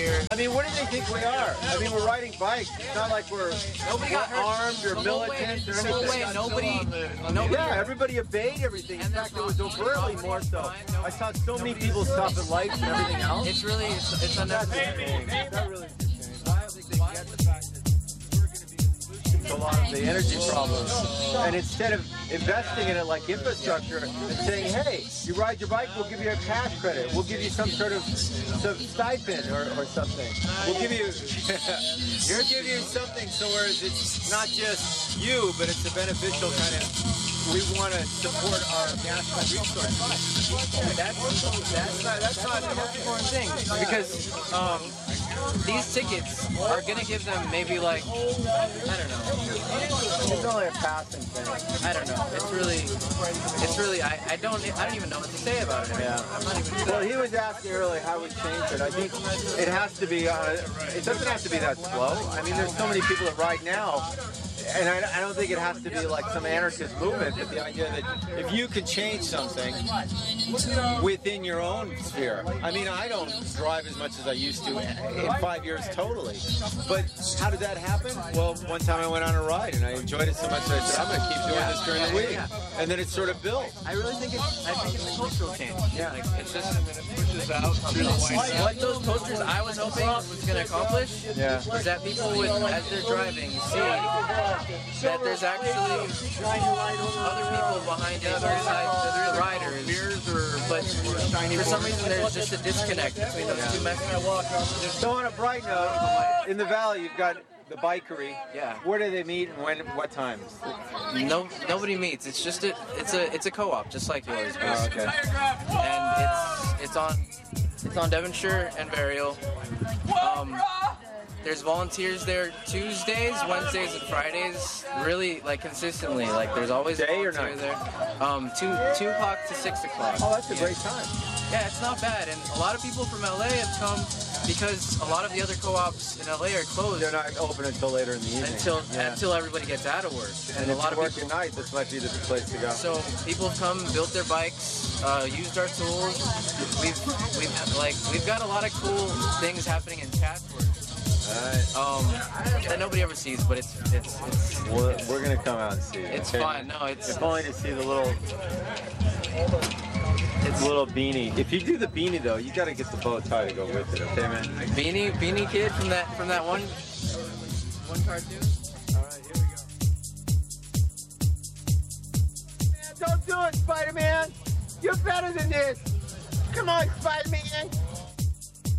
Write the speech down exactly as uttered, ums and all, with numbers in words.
here. I mean, what do they think we are? I mean, we're riding bikes. It's not like we're, Nobody we're got hurt. armed or No militant way. or No anything. way. Nobody. Nobody. Yeah, everybody obeyed everything. In And fact, it there's was overtly more so. I saw so many people stop at lights and everything else. It's really, it's, it's That's unnecessary. insane. That really is insane. I don't think they get the fact that we're going to be the solution to a lot of the energy problems. And instead of investing in it like infrastructure and saying, hey, you ride your bike, we'll give you a cash credit. We'll give you some sort of some stipend or, or something. We'll give you, we'll give you something so whereas it's not just you, but it's a beneficial kind of, we want to support our national resources. That's that's not that's not the most important thing because um, these tickets are gonna give them maybe like I don't know. It's only a passing thing. I don't know. It's really, it's really. I, I don't I don't even know what to say about it. Yeah. I'm not even. Well, he was asking earlier how we change it. I think it has to be. Uh, it doesn't have to be that slow. I mean, there's so many people that ride now. And I, I don't think it has to be like some anarchist movement, but the idea that if you could change something within your own sphere. I mean, I don't drive as much as I used to in five years totally. But how did that happen? Well, one time I went on a ride and I enjoyed it so much that I said, I'm going to keep doing this during the week. And then it sort of built. I really think it's. I think it's a cultural change. Yeah. Like, it's just pushes out through the white. What those posters I was hoping was going to accomplish Yeah. is that people would, as they're driving, see that there's actually other people behind the other side, the riders. But for some reason, there's just a disconnect between those two messages. So on a bright note, in the valley you've got the bikery. Yeah. Where do they meet and when? What times? No, nobody meets. It's just a, it's a, it's a co-op, just like yours. Oh, okay. And it's, it's on, it's on Devonshire and Burial. Um, There's volunteers there Tuesdays, Wednesdays, and Fridays. Really, like consistently. Like there's always Day or volunteers night? there. Um, two two o'clock to six o'clock. Oh, that's a Yeah. great time. Yeah, it's not bad. And a lot of people from L A have come because a lot of the other co-ops in L A are closed. They're not open until later in the evening. until Yeah. until everybody gets out of work. And, And, a if lot you of work people. at night, this might be the place to go. So people have come, built their bikes, uh, used our tools. We've we've like we've got a lot of cool things happening in Chatsworth. Alright. Um, that nobody ever sees, but it's it's it's, We're, it's, we're gonna come out and see it. it's okay? fun. No, it's If only to see the little, it's little beanie. If you do the beanie though, you gotta get the bow tie to go with it. Okay, man. Beanie Beanie Kid from that from that one one cartoon. All right, here we go. Man, don't do it, Spider-Man. You're better than this. Come on, Spider-Man.